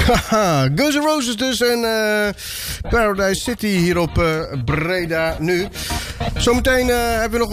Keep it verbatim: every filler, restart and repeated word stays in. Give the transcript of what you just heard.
Haha, Guns N' Roses dus en uh, Paradise City hier op uh, Breda nu. Zometeen uh, hebben we nog